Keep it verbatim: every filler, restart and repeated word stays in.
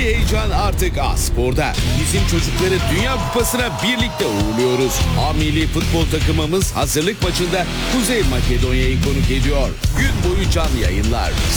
heyecan artık A-Spor'da. Bizim çocukları Dünya Kupası'na birlikte uğurluyoruz. A Milli Futbol takımımız hazırlık maçında Kuzey Makedonya'yı konuk ediyor. Gün boyu canlı yayınlar,